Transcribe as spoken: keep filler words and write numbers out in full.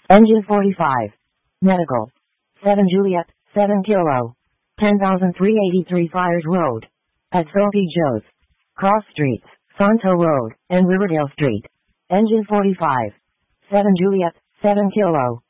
Engine forty-five. Medical. seven Juliet, seven Kilo. ten thousand three hundred eighty-three Friars Road. At Soapy Joe's. Cross Streets, Santo Road, and Riverdale Street. Engine forty-five. seven Juliet, seven Kilo.